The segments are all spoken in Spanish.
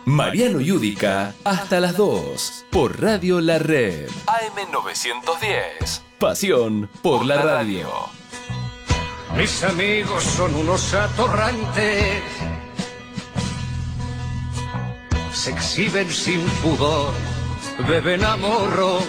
Mariano Yudica hasta las 2 por Radio La Red. AM910. Pasión por la radio. Mis amigos son unos atorrantes, se exhiben sin pudor, beben a morro.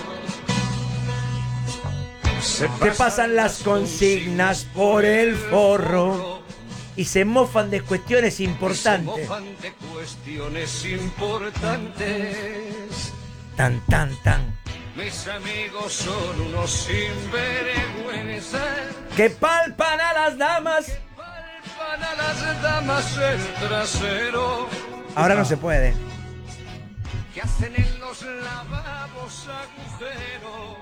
Se pasan las consignas por el forro y se mofan de cuestiones importantes. Se mofan de cuestiones importantes. Tan, tan, tan. Mis amigos son unos sinvergüenzas Que palpan a las damas. que palpan a las damas el trasero. Ahora no se puede. Que hacen en los lavabos agujeros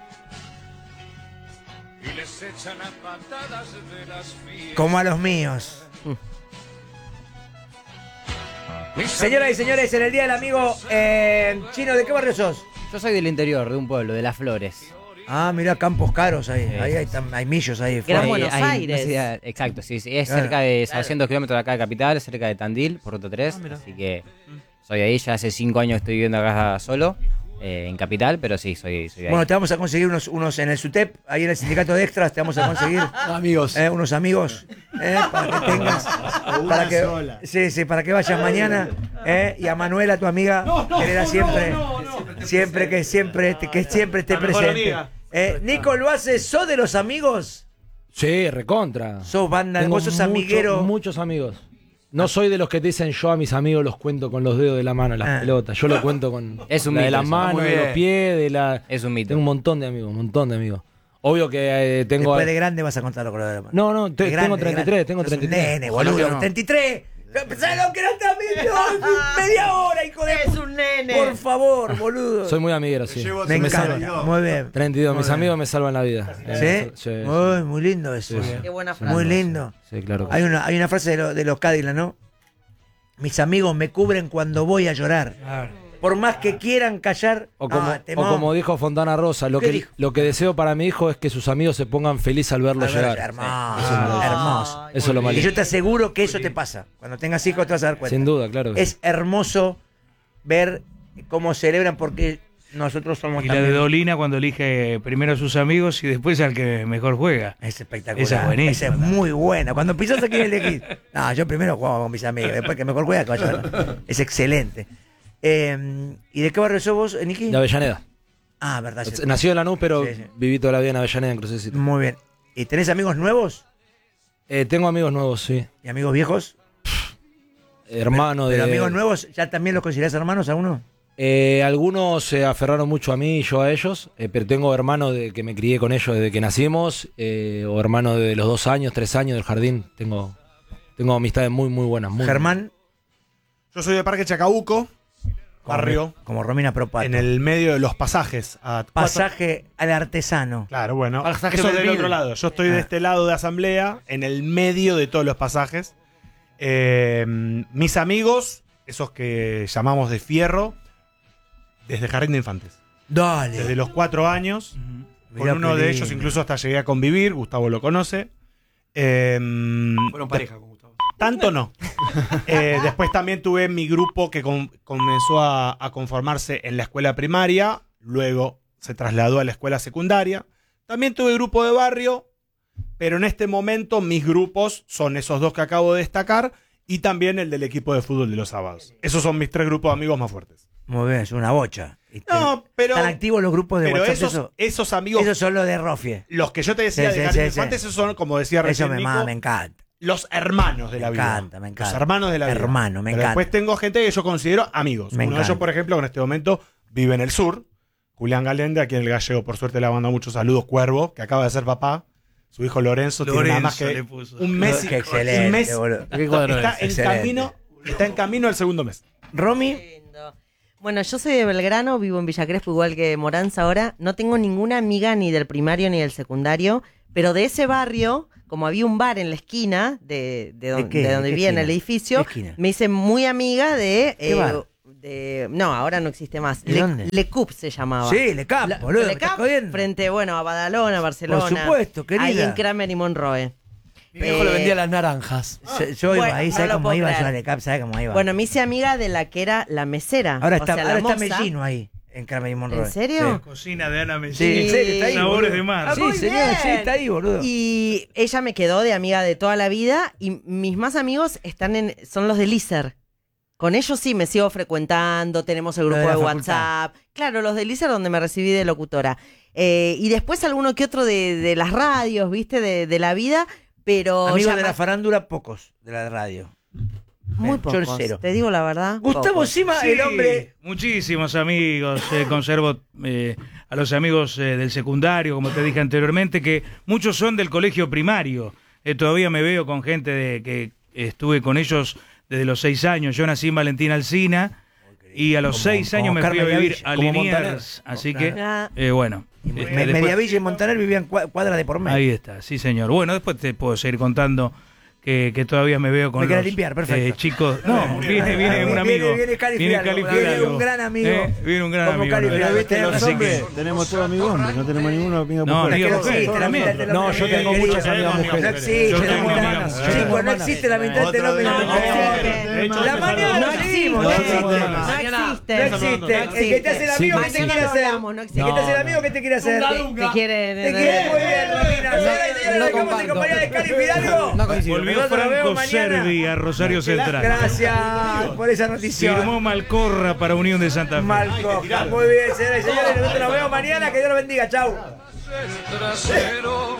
y les echan a patadas de las fiestas. Como a los míos. Señoras y señores, en el Día del Amigo, Chino, ¿de qué barrio sos? Yo soy del interior, de un pueblo, de Las Flores. Ah, mirá, campos caros ahí. Ahí hay millos ahí. Gran Ahí- Buenos ahí- Aires. Exacto, sí. Es Claro. cerca de 200 kilómetros de acá de Capital, cerca de Tandil, por ruta 3. Así que soy ahí, ya hace 5 años estoy viviendo acá solo, en Capital, pero sí, soy de ahí. Bueno, te vamos a conseguir unos en el SUTEP, ahí en el sindicato de extras, te vamos a conseguir Amigos. unos amigos para que tengas. Para que, sí, para que vayas mañana. Y a Manuela, tu amiga, que era siempre esté presente. Nico, ¿lo haces? ¿Sos de los amigos? Sí, recontra. ¿Sos banda? Tengo ¿Vos sos amiguero? Muchos amigos. No soy de los que te dicen yo a mis amigos los cuento con los dedos de la mano, las pelotas. Yo lo cuento con Es un la de mito las eso. manos, Muy de bien. los pies, de la... Es un mito. Tengo un montón de amigos. Obvio que tengo... Después de grande vas a contarlo con lo de la mano. No, De tengo grande, 33, tengo Sos un 33. nene, Ojalá boludo. que no. 33. ¿Sabes lo que era también? Media hora, hijo de... Es un nene. Por favor, boludo. Soy muy amiguero, sí. Me encanta. salvan. Muy bien. 32, mis Muy bien. amigos me salvan la vida. ¿Sí? Muy lindo eso. Sí. Qué buena frase. Muy lindo. Sí, claro. Hay una frase de los Cadillac, ¿no? Mis amigos me cubren cuando voy a llorar. Por más que quieran callar. O como, temón. o como dijo Fontana Rosa, ¿Qué dijo? lo que deseo para mi hijo es que sus amigos se pongan felices al verlo A ver, llorar. hermoso, Eso es maravilloso. hermoso. Eso es lo Y malo. yo te aseguro que eso te pasa. Cuando tengas hijos te vas a dar cuenta. Sin duda, claro. que sí. Es hermoso ver cómo celebran porque nosotros somos Y la de también... Dolina cuando elige primero a sus amigos y después al que mejor juega. Es espectacular. Esa es buenísima. Esa es muy buena. Cuando pisás aquí elegís. No, yo primero jugaba con mis amigos. Después que mejor juega, que vaya a ver. Es excelente. ¿Y de qué barrio sos vos, Niki? De Avellaneda. Ah, verdad. sí. Nací en Lanús, pero Sí, sí. viví toda la vida en Avellaneda, en Crucecito. Muy bien. ¿Y tenés amigos nuevos? Tengo amigos nuevos, sí. ¿Y amigos viejos? Hermano ¿Pero de... amigos nuevos ya también los considerás hermanos a uno? Algunos se aferraron mucho a mí y yo a ellos, pero tengo hermanos que me crié con ellos desde que nacimos, o hermanos de los 2 años, 3 años del jardín. Tengo amistades muy, muy buenas. Muy Germán, Yo soy de Parque Chacabuco, barrio, como Romina Propato. en el medio de los pasajes. Pasaje al artesano. Claro, bueno. Pasaje Eso del Belville. otro lado. Yo estoy de este lado de Asamblea, en el medio de todos los pasajes. Mis amigos, esos que llamamos de fierro, desde Jardín de Infantes. Dale. Desde los 4 años. Mirá Con uno qué de lindo. ellos incluso hasta llegué a convivir, Gustavo lo conoce. Fueron pareja con Gustavo. Tanto no. Después también tuve mi grupo que comenzó a conformarse en la escuela primaria, luego se trasladó a la escuela secundaria. También tuve grupo de barrio, pero en este momento mis grupos son esos 2 que acabo de destacar y también el del equipo de fútbol de los sábados. Esos son mis 3 grupos de amigos más fuertes. Muy bien, es una bocha. No, pero... ¿Están activos los grupos de Pero WhatsApp? esos amigos, Esos son los de Rofie. los que yo te decía Sí, de sí, Jardín de sí, Infantes, sí. esos son, como decía Eso recién me Nico, encanta. los hermanos de la Me vida. encanta, me encanta. Los hermanos de la vida. Hermano, me Pero encanta. después tengo gente que yo considero amigos. Me Uno de ellos, encanta. por ejemplo, que en este momento vive en el sur. Julián Galende, a quien el gallego, por suerte, le ha mandado muchos saludos. Cuervo, que acaba de ser papá. Su hijo Lorenzo tiene nada más que le puso. un mes. Qué excelente, un mes boludo. está en camino al segundo mes. Romy, Lindo. Bueno, yo soy de Belgrano, vivo en Villa Crespo, igual que Moranza ahora. No tengo ninguna amiga ni del primario ni del secundario, pero de ese barrio, como había un bar en la esquina de donde qué? ¿De donde qué vivía en esquina? el edificio, ¿Qué esquina? me hice muy amiga de... ¿Qué bar? No, ahora no existe más. ¿De dónde? Le Cup se llamaba. sí, le cap, boludo, me Le estás Cap, jodiendo. frente, bueno, a Badalona, Barcelona. Por supuesto, querida. Ahí en Kramer y Monroe. Mi viejo le vendía las naranjas. Yo iba Bueno, ahí, no ¿sabes lo cómo puedo iba? creer. Yo a Lecap, ¿sabes cómo iba? Bueno, me hice amiga de la que era la mesera. ahora o sea, la está moza. Mellino ahí, en Carmen y Monroe. ¿En serio? Cocina de Ana Sí, Messi. en serio, está ahí. Sabores boludo. de mar. Sí, Muy señor, bien. sí, está ahí, boludo. Y ella me quedó de amiga de toda la vida y mis más amigos son los de Lizer. Con ellos sí me sigo frecuentando, tenemos el Lo grupo de la de facultad. WhatsApp. Claro, los de Lizer donde me recibí de locutora. Y después alguno que otro de las radios, ¿viste? De la vida, pero... Amigos ya de la más- farándula, pocos de la radio. Muy Yo pocos, cero. te digo la verdad. Gustavo pocos. Sima, Sí, el hombre. muchísimos amigos. Conservo a los amigos del secundario, como te dije anteriormente, que muchos son del colegio primario. Todavía me veo con gente que estuve con ellos desde los 6 años. Yo nací en Valentín Alsina y a los Como- 6 años como me fui a Carmen vivir Yavich, a como Liniers. Así que, Ah. bueno. después- Mediavilla y Montaner vivían cuadras de por medio. Ahí está, sí señor. Bueno, después te puedo seguir contando que todavía me veo con Me queda los limpiar, perfecto. chicos. No, viene un amigo. Viene Cali Viene Fidalgo, Cali viene Fidalgo. un gran amigo. Viene un gran Como amigo. Cali ¿no? Fidalgo. ¿Viste los Así que- hombres? Tenemos todos amigos hombres, no tenemos ninguna amiga No, mujer. amiga Es que no mujer existe la también. mitad del No, hombre yo y la tengo mujer. muchas amigas No mujeres. existe Yo la tengo mitad. amigas mujeres. Chicos, no existe la mitad del hombre y la No mujer. existe. La mañana No lo seguimos, no existe. existe. No existe. No existe. El que te hace el amigo, ¿qué te Mañana quiere lo hacer? hablamos, no existe. El que te hace el amigo, ¿qué te quiere hacer? Te quiere... Te quiere muy bien, Romina. Señoras y señores, dejamos en comparto. compañía de Cali Fidalgo. No coincido. Volvió Nosotros nos vemos Franco mañana. Servi a Rosario Central. Gracias por esa noticia. Firmó Malcorra para Unión de Santa Fe. Malcoja. Muy bien, señoras y señores. Nosotros nos vemos mañana. Que Dios los bendiga. Chau. Trasero.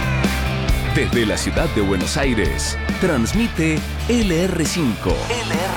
Desde la ciudad de Buenos Aires, transmite LR5.